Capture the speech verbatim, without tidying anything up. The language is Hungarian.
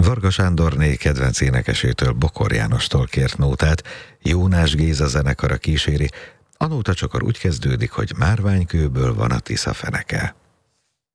Varga Sándorné kedvenc énekesétől, Bokor Jánostól kért nótát, Jónás Géza zenekara kíséri. A nótacsokor úgy kezdődik, hogy márványkőből van a Tisza feneke.